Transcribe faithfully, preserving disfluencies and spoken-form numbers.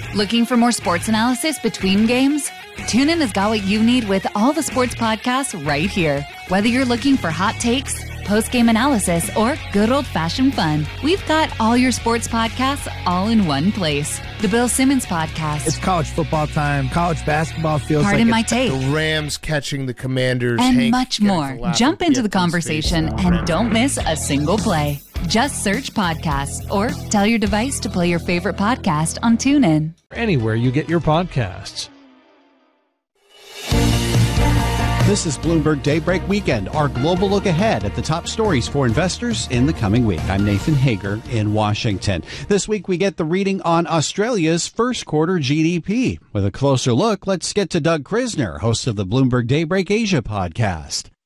Looking for more sports analysis between games? TuneIn has got what you need with all the sports podcasts right here. Whether you're looking for hot takes, post-game analysis, or good old-fashioned fun, we've got all your sports podcasts all in one place. The Bill Simmons Podcast. It's college football time. College basketball feels Pardon like my it's take. The Rams catching the Commanders. And Hank much more. Jump into the conversation and don't miss a single play. Just search podcasts or tell your device to play your favorite podcast on TuneIn. Anywhere you get your podcasts. This is Bloomberg Daybreak Weekend, our global look ahead at the top stories for investors in the coming week. I'm Nathan Hager in Washington. This week we get the reading on Australia's first quarter G D P. With a closer look, let's get to Doug Krisner, host of the Bloomberg Daybreak Asia podcast.